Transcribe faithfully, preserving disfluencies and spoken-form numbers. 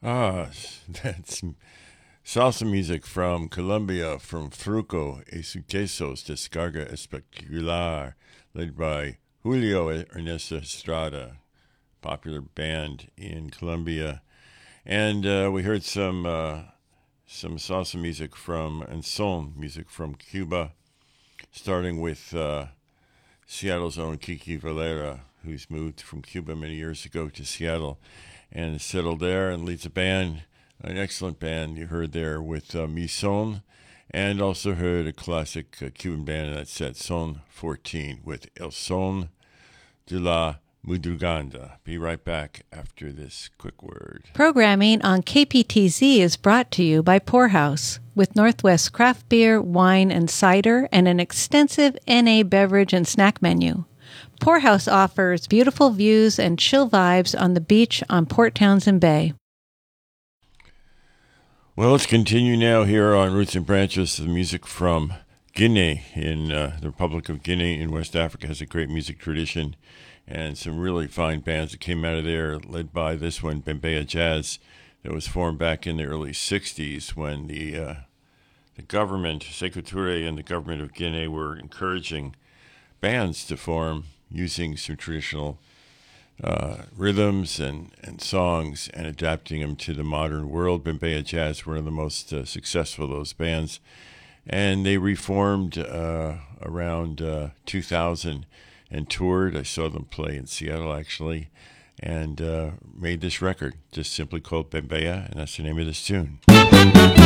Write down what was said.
Ah, that's salsa music from Colombia, from Fruco y Sucesos Descarga Espectacular, led by Julio Ernesto Estrada, popular band in Colombia. And uh, we heard some uh, some salsa music from, and son music from Cuba, starting with uh, Seattle's own Kiki Valera, who's moved from Cuba many years ago to Seattle and settled there and leads a band, an excellent band you heard there with uh, Mi Son, and also heard a classic uh, Cuban band in that set, Son fourteen, with El Son de la Mudruganda. Be right back after this quick word. Programming on K P T Z is brought to you by Poorhouse, with Northwest craft beer, wine, and cider, and an extensive N A beverage and snack menu. Poorhouse offers beautiful views and chill vibes on the beach on Port Townsend Bay. Well, let's continue now here on Roots and Branches. The music from Guinea in uh, the Republic of Guinea in West Africa has a great music tradition and some really fine bands that came out of there, led by this one, Bembeya Jazz, that was formed back in the early sixties when the uh, the government, Sekou Touré and the government of Guinea were encouraging bands to form using some traditional uh, rhythms and, and songs and adapting them to the modern world. Bembeya Jazz were one of the most uh, successful of those bands. And they reformed uh, around uh, two thousand and toured. I saw them play in Seattle, actually, and uh, made this record, just simply called Bembeya, and that's the name of this tune.